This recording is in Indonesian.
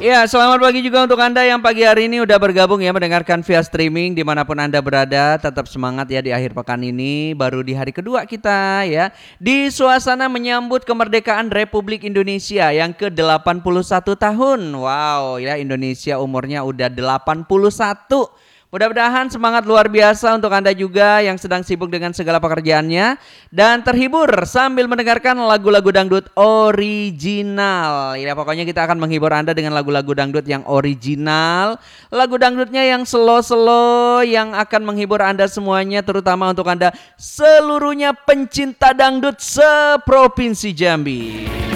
Ya, selamat pagi juga untuk Anda yang pagi hari ini udah bergabung ya mendengarkan via streaming dimanapun Anda berada. Tetap semangat ya di akhir pekan ini, baru di hari kedua kita ya. Di suasana menyambut kemerdekaan Republik Indonesia yang ke-81 tahun. Wow ya, Indonesia umurnya udah 81. Mudah-mudahan semangat luar biasa untuk Anda juga yang sedang sibuk dengan segala pekerjaannya dan terhibur sambil mendengarkan lagu-lagu dangdut original. Ya pokoknya kita akan menghibur Anda dengan lagu-lagu dangdut yang original, lagu dangdutnya yang slow-slow yang akan menghibur Anda semuanya, terutama untuk Anda seluruhnya pencinta dangdut seprovinsi Jambi.